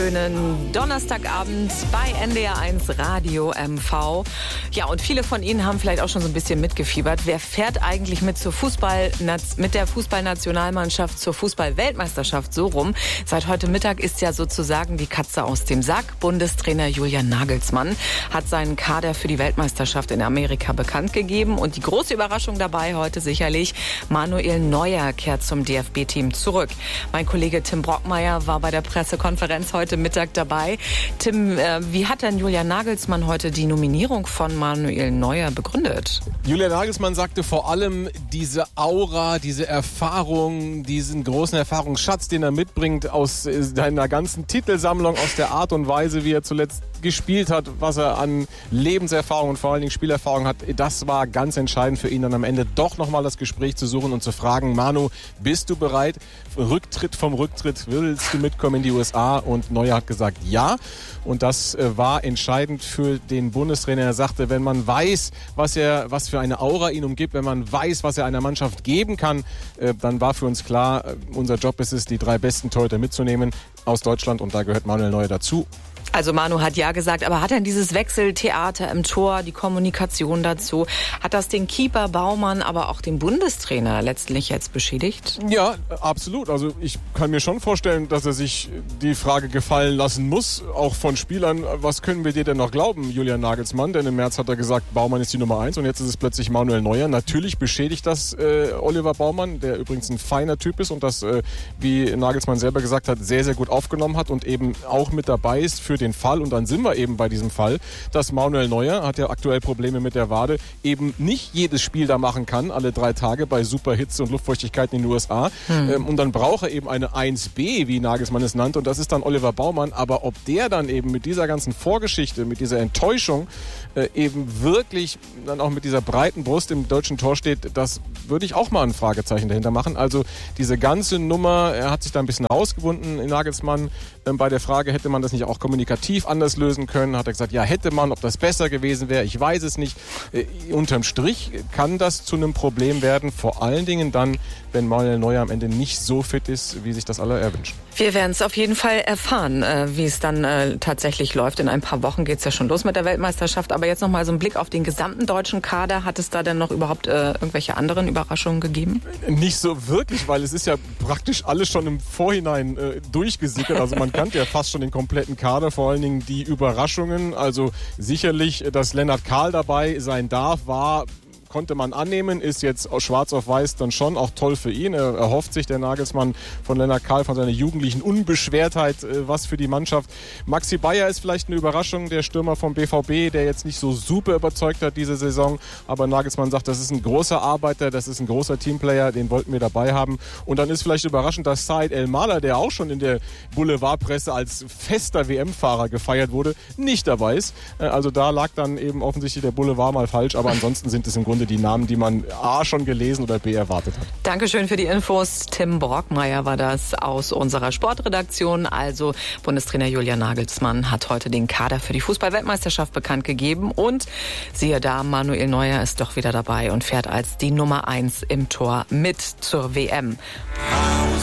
wunderschönen Donnerstagabend bei NDR1 Radio MV. Ja, und viele von Ihnen haben vielleicht auch schon so ein bisschen mitgefiebert. Wer fährt eigentlich mit der Fußballnationalmannschaft zur Fußball-Weltmeisterschaft so rum? Seit heute Mittag ist ja sozusagen die Katze aus dem Sack. Bundestrainer Julian Nagelsmann hat seinen Kader für die Weltmeisterschaft in Amerika bekannt gegeben. Und die große Überraschung dabei heute sicherlich, Manuel Neuer kehrt zum DFB-Team zurück. Mein Kollege Tim Brockmeier war bei der Pressekonferenz heute Mittag dabei. Tim, wie hat denn Julian Nagelsmann heute die Nominierung von Manuel Neuer begründet? Julian Nagelsmann sagte vor allem diese Aura, diese Erfahrung, diesen großen Erfahrungsschatz, den er mitbringt aus seiner ganzen Titelsammlung, aus der Art und Weise, wie er zuletzt gespielt hat, was er an Lebenserfahrung und vor allen Dingen Spielerfahrung hat, das war ganz entscheidend für ihn, dann am Ende doch nochmal das Gespräch zu suchen und zu fragen, Manu, bist du bereit? Rücktritt vom Rücktritt, willst du mitkommen in die USA? Und Neuer hat gesagt, ja. Und das war entscheidend für den Bundestrainer. Er sagte, wenn man weiß, was für eine Aura ihn umgibt, wenn man weiß, was er einer Mannschaft geben kann, dann war für uns klar, unser Job ist es, die 3 besten Torhüter mitzunehmen aus Deutschland und da gehört Manuel Neuer dazu. Also Manu hat ja gesagt, aber hat denn dieses Wechseltheater im Tor, die Kommunikation dazu, hat das den Keeper Baumann, aber auch den Bundestrainer letztlich jetzt beschädigt? Ja, absolut. Also ich kann mir schon vorstellen, dass er sich die Frage gefallen lassen muss, auch von Spielern, was können wir dir denn noch glauben, Julian Nagelsmann? Denn im März hat er gesagt, Baumann ist die Nummer 1 und jetzt ist es plötzlich Manuel Neuer. Natürlich beschädigt das Oliver Baumann, der übrigens ein feiner Typ ist und das, wie Nagelsmann selber gesagt hat, sehr, sehr gut aufgenommen hat und eben auch mit dabei ist für den Fall, und dann sind wir eben bei diesem Fall, dass Manuel Neuer, hat ja aktuell Probleme mit der Wade, eben nicht jedes Spiel da machen kann, alle 3 Tage bei Superhitze und Luftfeuchtigkeit in den USA. Und dann braucht er eben eine 1B, wie Nagelsmann es nannte, und das ist dann Oliver Baumann. Aber ob der dann eben mit dieser ganzen Vorgeschichte, mit dieser Enttäuschung eben wirklich dann auch mit dieser breiten Brust im deutschen Tor steht, das würde ich auch mal ein Fragezeichen dahinter machen. Also diese ganze Nummer, er hat sich da ein bisschen rausgewunden in Nagelsmann bei der Frage, hätte man das nicht auch kommunikativ anders lösen können, hat er gesagt, ja, hätte man, ob das besser gewesen wäre, ich weiß es nicht. Unterm Strich kann das zu einem Problem werden, vor allen Dingen dann, wenn Manuel Neuer am Ende nicht so fit ist, wie sich das alle erwünschen. Wir werden es auf jeden Fall erfahren, wie es dann tatsächlich läuft. In ein paar Wochen geht es ja schon los mit der Weltmeisterschaft. Aber jetzt nochmal so ein Blick auf den gesamten deutschen Kader. Hat es da denn noch überhaupt irgendwelche anderen Überraschungen gegeben? Nicht so wirklich, weil es ist ja praktisch alles schon im Vorhinein durchgesickert. Also man kannte ja fast schon den kompletten Kader, vor allen Dingen die Überraschungen. Also sicherlich, dass Lennart Kahl dabei sein darf, konnte man annehmen, ist jetzt schwarz auf weiß dann schon auch toll für ihn. Er erhofft sich, der Nagelsmann, von Lennart Kahl, von seiner jugendlichen Unbeschwertheit, was für die Mannschaft. Maxi Bayer ist vielleicht eine Überraschung, der Stürmer vom BVB, der jetzt nicht so super überzeugt hat diese Saison, aber Nagelsmann sagt, das ist ein großer Arbeiter, das ist ein großer Teamplayer, den wollten wir dabei haben. Und dann ist vielleicht überraschend, dass Said El-Maler, der auch schon in der Boulevardpresse als fester WM-Fahrer gefeiert wurde, nicht dabei ist. Also da lag dann eben offensichtlich der Boulevard mal falsch, aber ansonsten sind es im Grunde die Namen, die man A schon gelesen oder B erwartet hat. Dankeschön für die Infos. Tim Brockmeier war das aus unserer Sportredaktion. Also Bundestrainer Julian Nagelsmann hat heute den Kader für die Fußball-Weltmeisterschaft bekannt gegeben. Und siehe da, Manuel Neuer ist doch wieder dabei und fährt als die Nummer 1 im Tor mit zur WM.